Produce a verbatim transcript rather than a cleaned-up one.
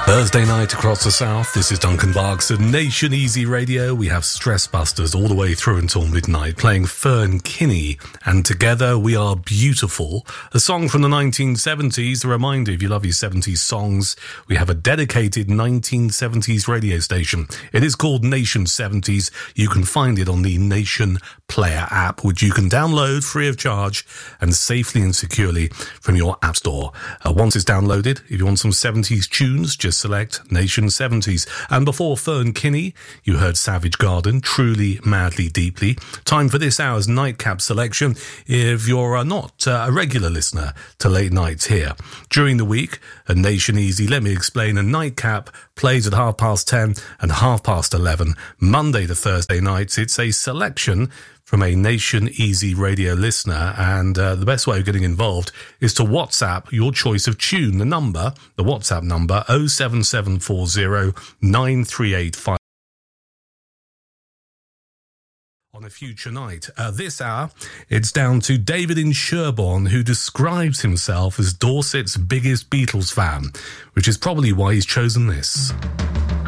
Thursday night across the south, this is Duncan Barks at Nation Easy Radio. We have Stress Busters all the way through until midnight, playing Fern Kinney and Together We Are Beautiful, a song from the nineteen seventies. A reminder, if you love your seventies songs, we have a dedicated nineteen seventies radio station. It is called Nation seventies. You can find it on the Nation Player app, which you can download free of charge and safely and securely from your app store. Uh, once it's downloaded, if you want some seventies tunes, just select Nation seventies. And before Fern Kinney, you heard Savage Garden, Truly, Madly, Deeply. Time for this hour's nightcap selection if you're uh, not uh, a regular listener to late nights here. During the week, at Nation Easy, let me explain, a nightcap plays at half past ten and half past eleven, Monday to Thursday nights. It's a selection from a Nation Easy radio listener, and uh, the best way of getting involved is to WhatsApp your choice of tune. The number, the WhatsApp number, oh seven seven four oh nine three eight five. On a future night. Uh, this hour, it's down to David in Sherborne, who describes himself as Dorset's biggest Beatles fan, which is probably why he's chosen this.